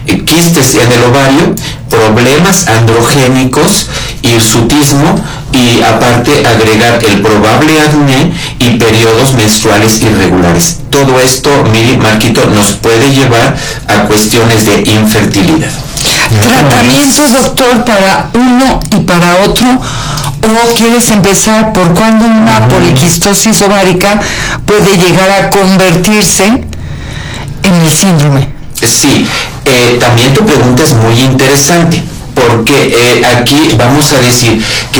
quistes en el ovario, problemas androgénicos, hirsutismo y aparte agregar el probable acné y periodos menstruales irregulares. Todo esto, Miri, Marquito, nos puede llevar a cuestiones de infertilidad. ¿Tratamientos, doctor, para uno y para otro? ¿O quieres empezar por cuando una poliquistosis ovárica puede llegar a convertirse en el síndrome? Sí, también tu pregunta es muy interesante, porque aquí vamos a decir que